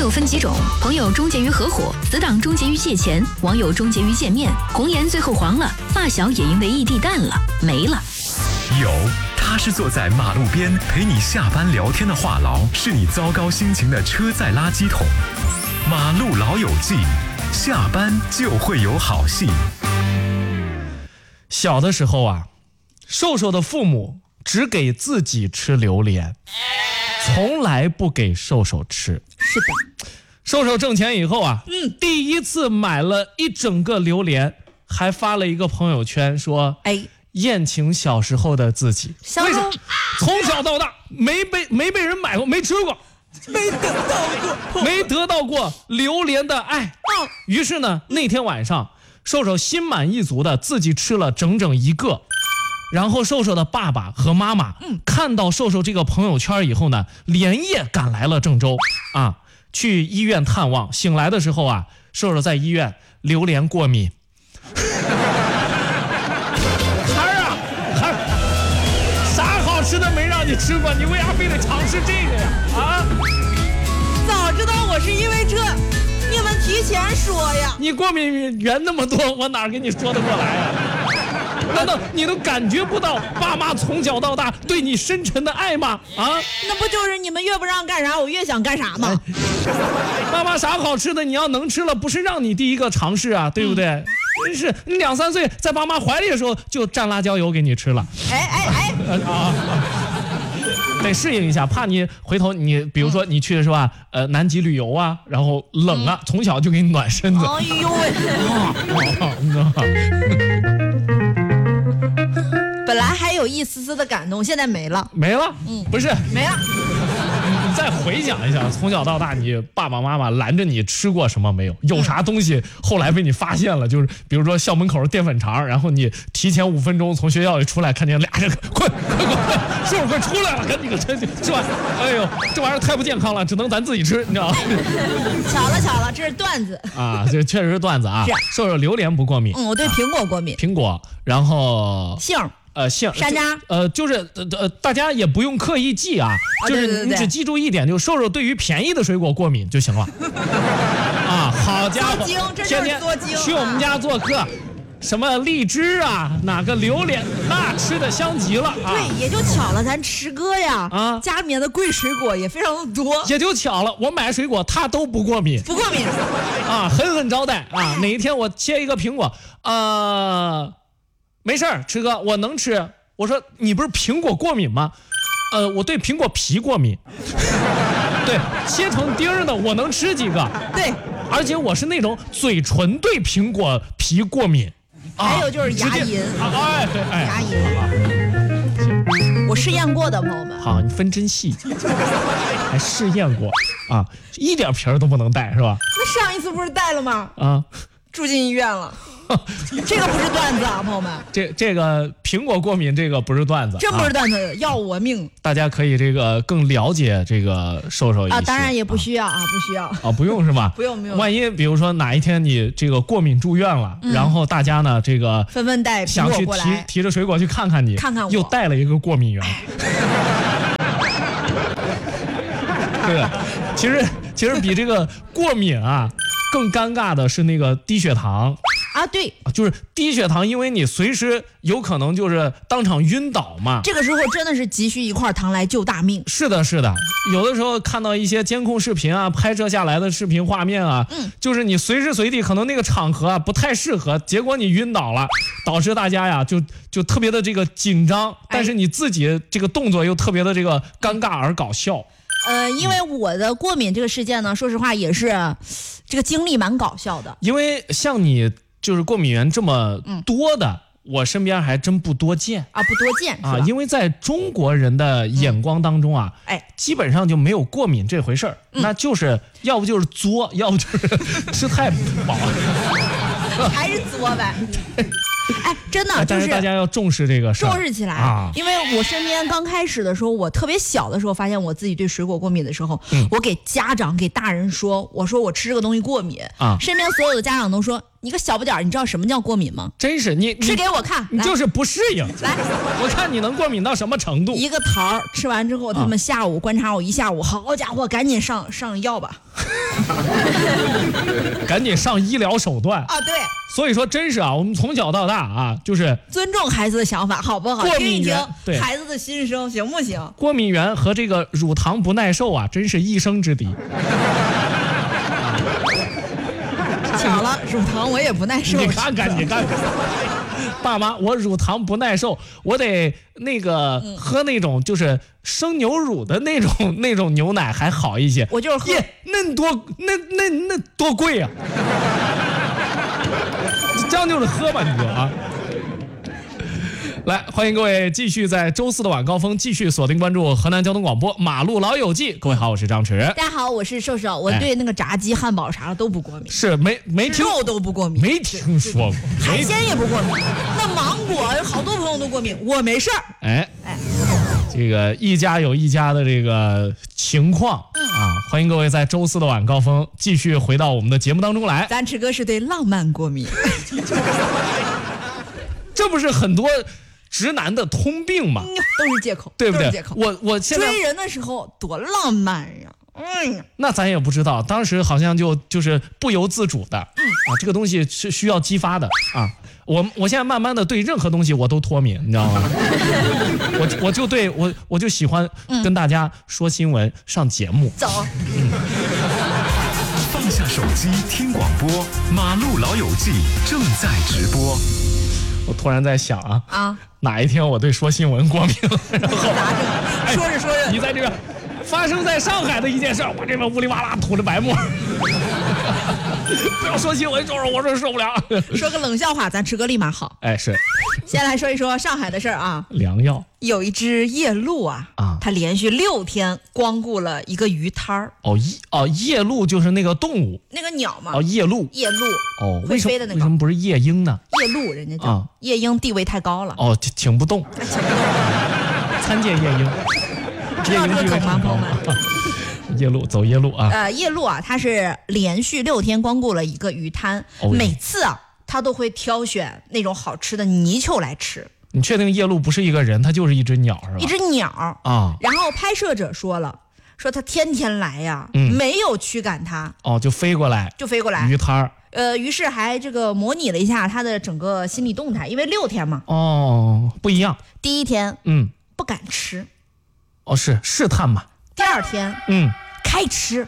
友分几种，朋友终结于合伙，死党终结于借钱，网友终结于见面，红颜最后黄了，发小也因为异地淡了，没了。 有，他是坐在马路边陪你下班聊天的话痨，是你糟糕心情的车载垃圾桶。马路老友记，下班就会有好戏。 小的时候啊，瘦瘦的父母只给自己吃榴莲，从来不给瘦瘦吃。 是的， 瘦瘦挣钱以后啊，第一次买了一整个榴莲，还发了一个朋友圈说：“宴请小时候的自己。”为啥？从小到大没被人买过，没吃过，没得到过榴莲的爱。于是呢，那天晚上，瘦瘦心满意足的自己吃了整整一个。然后瘦瘦的爸爸和妈妈看到瘦瘦这个朋友圈以后呢，连夜赶来了郑州啊，去医院探望。醒来的时候啊，瘦瘦在医院榴莲过敏。孩儿，啥好吃的没让你吃过，你为啥非得尝试这个呀？啊！ 早知道我是因为这，你们提前说呀。 你过敏源那么多，我哪给你说得过来呀？难道你都感觉不到爸妈从小到大对你深沉的爱吗？啊， 那不就是你们越不让干啥，我越想干啥吗？ 爸妈啥好吃的，你要能吃了，不是让你第一个尝试啊，对不对？真是你2、3岁在爸妈怀里的时候就蘸辣椒油给你吃了。得适应一下，怕你回头你比如说你去的是吧，南极旅游啊，然后冷啊，从小就给你暖身子。 哎呦喂！本来还有一丝丝的感动，现在没了。 没了？不是没了。 你再回想一下，从小到大你爸爸妈妈拦着你吃过什么没有？有啥东西后来被你发现了？就是比如说校门口淀粉肠，然后你提前5分钟从学校里出来，看见俩人快，是不是快出来了？赶紧吃完。哎呦，这玩意儿太不健康了，只能咱自己吃，你知道吗？ 巧了，这是段子啊，这确实是段子啊。瘦瘦榴莲不过敏， 我对苹果过敏。 苹果，然后杏。 杏山楂， 就是大家也不用刻意记啊，就是你只记住一点，就瘦瘦对于便宜的水果过敏就行了。啊，好家伙，天天去我们家做客，什么荔枝啊，哪个榴莲，那吃的香极了啊。 对，也就巧了，咱吃哥呀，家里面的贵水果也非常的多， 也就巧了，我买水果他都不过敏，啊，狠招待啊。哪一天我切一个苹果，没事儿，吃哥，我能吃。我说你不是苹果过敏吗？我对苹果皮过敏。对，切成丁儿的我能吃几个。 对， 而且我是那种嘴唇对苹果皮过敏。 还有就是牙龈。牙龈。我试验过的，朋友们。 好，你分真细，还试验过啊，一点皮儿都不能带是吧？ 那上一次不是带了吗？ 啊， 住进医院了。这个不是段子啊，朋友们。 这个苹果过敏，这个不是段子， 真不是段子，要我命。 大家可以这个更了解这个瘦瘦一些啊，当然也不需要不需要啊，不用是吧？ 不用。 万一比如说哪一天你这个过敏住院了，然后大家呢这个纷纷带苹果过来， 想去提着水果去看看你， 看我， 又带了一个过敏源。对，其实比这个过敏啊更尴尬的是那个低血糖。 啊，对， 就是低血糖，因为你随时有可能就是当场晕倒嘛。 这个时候真的是急需一块糖来救大命。 是的，有的时候看到一些监控视频啊，拍摄下来的视频画面啊，就是你随时随地可能那个场合啊不太适合，结果你晕倒了，导致大家呀就特别的这个紧张，但是你自己这个动作又特别的这个尴尬而搞笑。 因为我的过敏这个事件呢，说实话也是这个经历蛮搞笑的。 因为像你就是过敏源这么多的，我身边还真不多见啊，不多见啊，因为在中国人的眼光当中啊，基本上就没有过敏这回事儿，那就是要不就是作，要不就是吃太饱， 还是作呗。 哎，真的， 但是大家要重视这个事儿， 重视起来啊！因为我身边刚开始的时候，我特别小的时候，发现我自己对水果过敏的时候，我给家长、给大人说，我说我吃这个东西过敏啊。身边所有的家长都说，你个小不点儿，你知道什么叫过敏吗？ 真是你吃给我看， 你就是不适应。 来， 我看你能过敏到什么程度？ 一个桃吃完之后，他们下午观察我一下午，好家伙，赶紧上药吧， 赶紧上医疗手段啊！对。 所以说，真是啊，我们从小到大啊，就是尊重孩子的想法，好不好？ 过敏源， 听孩子的心声，行不行？ 过敏源和这个乳糖不耐受啊，真是一生之敌。 巧了，乳糖我也不耐受。 你看看，爸妈，我乳糖不耐受，我得那个喝那种就是生牛乳的那种牛奶还好一些。 我就是喝， 那多贵啊！将就着喝吧，你就啊。来，欢迎各位继续在周四的晚高峰继续锁定关注河南交通广播马路老友记。各位好，我是张弛。 大家好，我是瘦瘦。我对那个炸鸡、汉堡啥的都不过敏， 是没听肉都不过敏， 没听说过。 海鲜也不过敏，那芒果有好多朋友都过敏，我没事儿。 哎，这个一家有一家的这个情况啊，欢迎各位在周四的晚高峰继续回到我们的节目当中来。 咱弛哥是对浪漫过敏， 这不是很多直男的通病嘛， 都是借口， 对不对？ 借口。 我现在追人的时候多浪漫呀， 那咱也不知道，当时好像就是不由自主的，这个东西是需要激发的啊。我现在慢慢的对任何东西我都脱敏，你知道吗？我就喜欢跟大家说新闻、上节目。 走。 放下手机听广播，马路老友记正在直播。 我突然在想哪一天我对说新闻过敏了，然后说着你在这边发生在上海的一件事，我这边乌里哇啦吐着白沫。不要说新闻，我说受不了。 说个冷笑话，咱弛哥立马好。 哎，是。 先来说一说上海的事儿啊。 良药。 有一只夜鹭它连续6天光顾了一个鱼摊儿。 夜鹭就是那个动物， 那个鸟嘛。 夜鹭。 夜鹭。 会飞的那个。为什么不是夜莺呢？ 夜鹭人家叫夜莺地位太高了。 请不动。参见夜莺。 知道这个梗吗，朋友们？ 夜鹭走夜鹭夜鹭它是连续6天光顾了一个鱼摊，每次它都会挑选那种好吃的泥鳅来吃。 你确定夜鹭不是一个人，它就是一只鸟是吧？ 一只鸟啊。然后拍摄者说它天天来呀，没有驱赶它就飞过来鱼摊儿。 于是还这个模拟了一下它的整个心理动态，因为6天嘛。 不一样。 第1天不敢吃。 是试探嘛。 第2天开吃。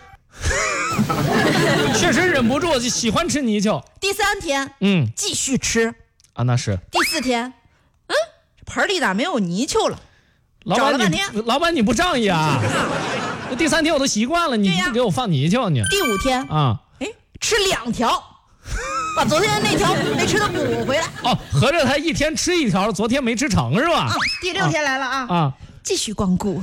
确实忍不住喜欢吃泥鳅。 第3天继续吃那是。 第4天盆里咋没有泥鳅了？找了半天。 老板你不仗义啊！第3天我都习惯了，你不给我放泥鳅你。 第5天吃2条，把昨天那条没吃的补回来。 合着他1天吃1条，昨天没吃成是吧？ 第6天来了继续光顾。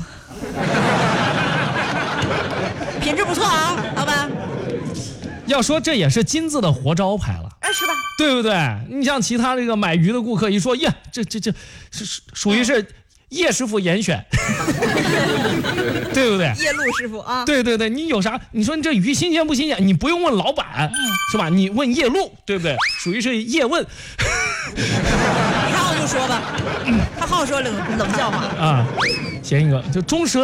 品质不错老板。 要说这也是金字的活招牌了， 是吧？ 对不对？你像其他这个买鱼的顾客一说，这是属于是叶师傅严选，对不对？ 叶鹭师傅对，你有啥？你说你这鱼新鲜不新鲜？你不用问老板，是吧？你问叶鹭，对不对？属于是叶问。 你看我就说吧，他好说冷笑话谐音梗就中蛇。